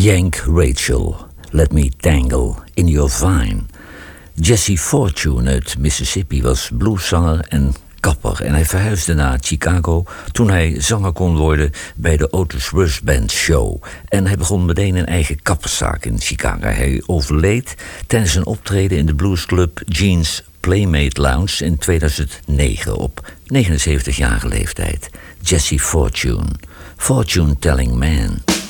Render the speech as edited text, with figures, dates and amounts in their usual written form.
Yank Rachel, Let Me Tangle in Your Vine. Jesse Fortune uit Mississippi was blueszanger en kapper. En hij verhuisde naar Chicago toen hij zanger kon worden bij de Otis Rush Band Show. En hij begon meteen een eigen kapperszaak in Chicago. Hij overleed tijdens een optreden in de bluesclub Gene's Playmate Lounge in 2009 op 79-jarige leeftijd. Jesse Fortune, Fortune Telling Man.